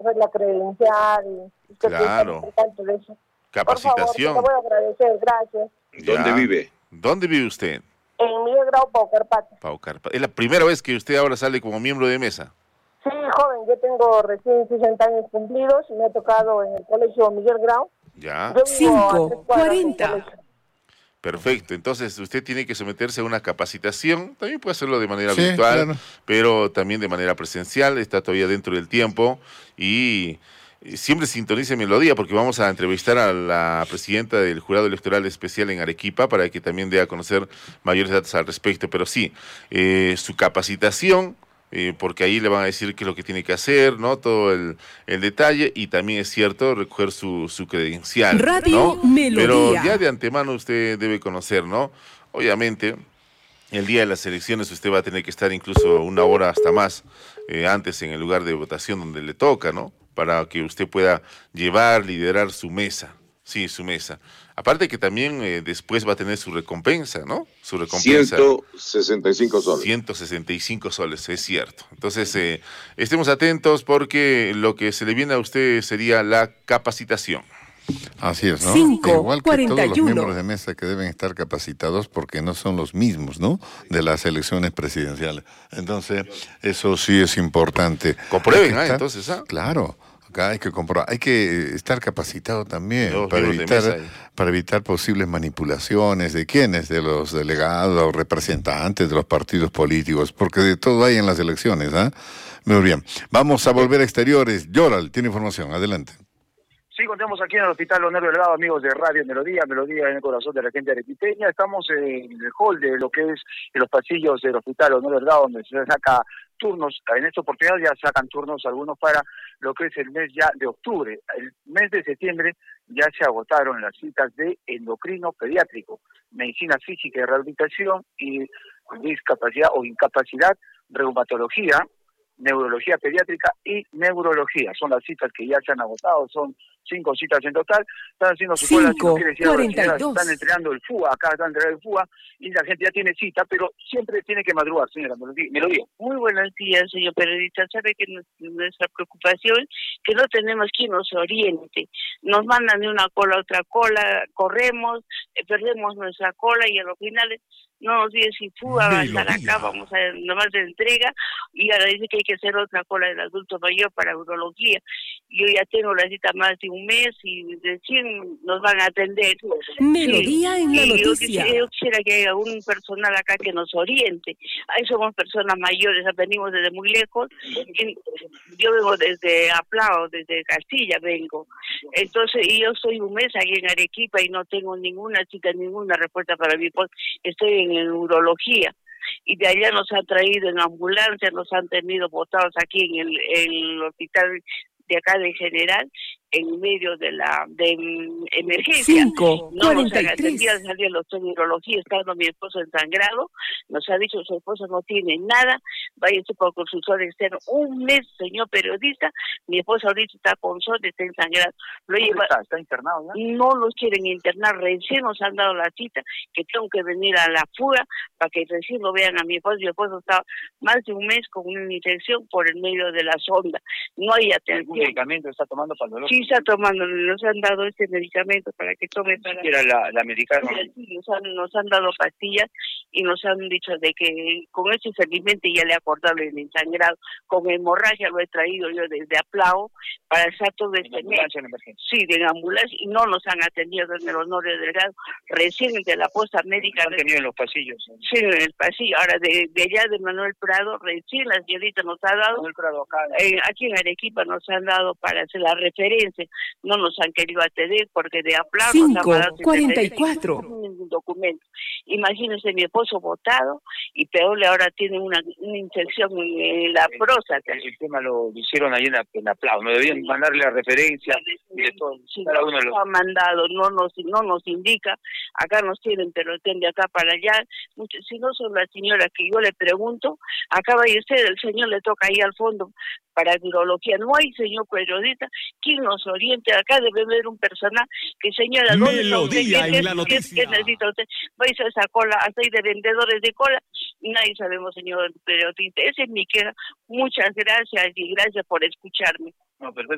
recoger la credencial, y usted Claro. puede estar al tanto de eso. Capacitación. Por favor, te lo voy a agradecer, gracias. ¿Dónde vive? ¿Dónde vive usted? En Miguel Grau, Paucarpata. Paucarpata. ¿Es la primera vez que usted ahora sale como miembro de mesa? Sí, joven, yo tengo recién 60 años cumplidos y me ha tocado en el colegio Miguel Grau. Ya. Yo vivo a 3 cuadras del 5:40. colegio. Perfecto, entonces usted tiene que someterse a una capacitación, también puede hacerlo de manera Sí, virtual, claro. pero también de manera presencial, está todavía dentro del tiempo y siempre sintonice Melodía porque vamos a entrevistar a la presidenta del Jurado Electoral Especial en Arequipa para que también dé a conocer mayores datos al respecto, pero sí, su capacitación, porque ahí le van a decir qué es lo que tiene que hacer, ¿no? Todo el detalle y también es cierto recoger su credencial, Radio ¿no? Melodía. Pero ya de antemano usted debe conocer, ¿no? Obviamente, el día de las elecciones usted va a tener que estar incluso una hora hasta más antes en el lugar de votación donde le toca, ¿no? Para que usted pueda liderar su mesa. Sí, su mesa. Aparte que también después va a tener su recompensa, ¿no? Su recompensa. 165 soles. 165 soles, es cierto. Entonces, estemos atentos porque lo que se le viene a usted sería la capacitación. Así es, ¿no? 5:41. Igual que todos los miembros de mesa que deben estar capacitados porque no son los mismos, ¿no? De las elecciones presidenciales. Entonces, eso sí es importante. Comprueben, Hay que estar- entonces, ¿ah? Claro. Acá hay que comprobar, hay que estar capacitado también Los miembros de mesa ahí. para evitar posibles manipulaciones de quiénes, de los delegados, representantes de los partidos políticos, porque de todo hay en las elecciones, ¿ah? Muy bien. Vamos a volver a exteriores. Yoral tiene información, adelante. Sí, contamos aquí en el Hospital Leonel Delgado, amigos de Radio Melodía, Melodía en el corazón de la gente arequipeña. Estamos en el hall de lo que es en los pasillos del Hospital Leonel Delgado, donde se saca turnos. En esta oportunidad ya sacan turnos algunos para lo que es el mes ya de octubre. El mes de septiembre ya se agotaron las citas de endocrino pediátrico, medicina física y rehabilitación y discapacidad o incapacidad, reumatología, neurología pediátrica y neurología. Son las citas que ya se han agotado, son 5 citas en total. Están haciendo su cola, si no quiere decir, ahora, señoras, 5:42. están entregando el FUA, acá están entregando el FUA, y la gente ya tiene cita, pero siempre tiene que madrugar, señora, me lo digo. Muy buenos días, señor periodista. Sabe que nuestra preocupación que no tenemos quien nos oriente. Nos mandan de una cola a otra cola, corremos, perdemos nuestra cola y a los finales no nos dice si fuga va a estar acá, vamos a nomás de entrega, y ahora dice que hay que hacer otra cola del adulto mayor para urología. Yo ya tengo la cita más de un mes y recién nos van a atender. Melodía en la Y noticia. yo quisiera que haya un personal acá que nos oriente. Ahí somos personas mayores, venimos desde muy lejos. Yo vengo desde Aplao, desde Castilla vengo. Entonces, y yo soy un mes aquí en Arequipa y no tengo ninguna cita, ninguna respuesta para mi esposo. Estoy en urología. Y de allá nos han traído en ambulancia, nos han tenido botados aquí en el hospital de acá de General, en medio de emergencia. 5:43. No nos han atendido, salió el doctor de urología, estando mi esposo ensangrado, nos ha dicho su esposo no tiene nada, váyase por consultorio externo. Un mes, señor periodista, mi esposo ahorita está con sol, está ensangrado. ¿Está internado ya? No los quieren internar, recién nos han dado la cita, que tengo que venir a la fuga para que recién lo vean a mi esposo está más de un mes con una infección por el medio de la sonda. No hay atención. ¿Algún medicamento está tomando para el dolor? Sí, está tomando, nos han dado este medicamento para que tome para... Era la medicamento. Sí, nos han dado pastillas y nos han dicho de que con eso felizmente ya le ha cortado el ensangrado. Con hemorragia lo he traído yo desde Aplao para estar todo este mes. Sí, de ambulancia, y no nos han atendido en el Honorio Delgado. Recién de la posta médica... Han tenido en los pasillos. Sí, en el pasillo. Ahora, de allá de Manuel Prado, recién la señorita nos ha dado... Manuel Prado acá. Aquí en Arequipa nos han dado para hacer la referencia. No nos han querido atender porque de Aplao nos han mandado 5:44. un documento. Imagínense, mi esposo votado y peor ahora tiene una infección en la próstata. El tema lo hicieron ahí en Aplao. No debían mandarle la referencia y de todo. Sí, Cada uno de los... ha mandado, no nos indica, acá nos tienen, pero estén de acá para allá. Si no son las señoras que yo le pregunto, acá vaya usted, el señor le toca ahí al fondo para virología. No hay señor periodista quien nos oriente. Acá debe haber un personal que, señora, ¿dónde está usted? ¿Qué necesita usted? Vais a esa cola, hasta ahí de vendedores de cola, y nadie sabemos, señor periodista. Esa es mi queja. Muchas gracias y gracias por escucharme. No, perfecto.